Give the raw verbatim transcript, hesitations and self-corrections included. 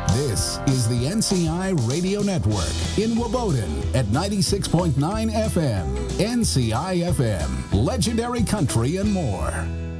This is the N C I Radio Network in Waboden at ninety-six point nine F M. N C I F M, legendary country and more.